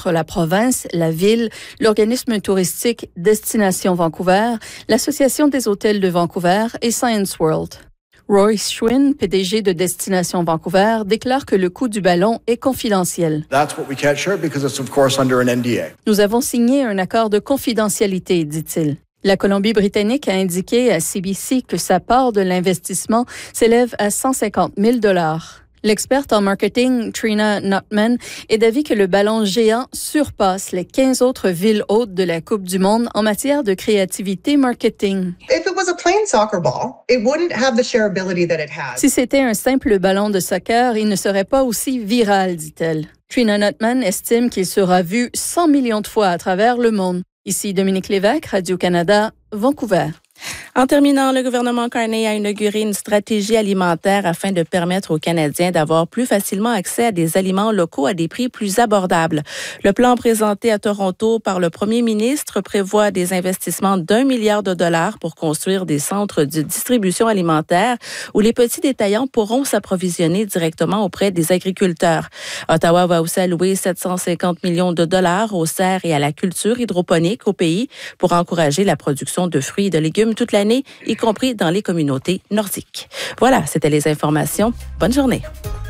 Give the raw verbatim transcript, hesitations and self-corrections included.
entre la province, la ville, l'organisme touristique Destination Vancouver, l'Association des hôtels de Vancouver et Science World. Roy Schwinn, P D G de Destination Vancouver, déclare que le coût du ballon est confidentiel. That's what we can't share because it's of course under an N D A. Nous avons signé un accord de confidentialité, dit-il. La Colombie-Britannique a indiqué à C B C que sa part de l'investissement s'élève à cent cinquante mille dollars. L'experte en marketing, Trina Nutman, est d'avis que le ballon géant surpasse les quinze autres villes hôtes de la Coupe du Monde en matière de créativité marketing. If it was a plain soccer ball, it wouldn't have the shareability that it has. Si c'était un simple ballon de soccer, il ne serait pas aussi viral, dit-elle. Trina Nutman estime qu'il sera vu cent millions de fois à travers le monde. Ici Dominique Lévesque, Radio-Canada, Vancouver. En terminant, le gouvernement Carney a inauguré une stratégie alimentaire afin de permettre aux Canadiens d'avoir plus facilement accès à des aliments locaux à des prix plus abordables. Le plan présenté à Toronto par le premier ministre prévoit des investissements d'un milliard de dollars pour construire des centres de distribution alimentaire où les petits détaillants pourront s'approvisionner directement auprès des agriculteurs. Ottawa va aussi allouer sept cent cinquante millions de dollars aux serres et à la culture hydroponique au pays pour encourager la production de fruits et de légumes toute l'année, y compris dans les communautés nordiques. Voilà, c'était les informations. Bonne journée.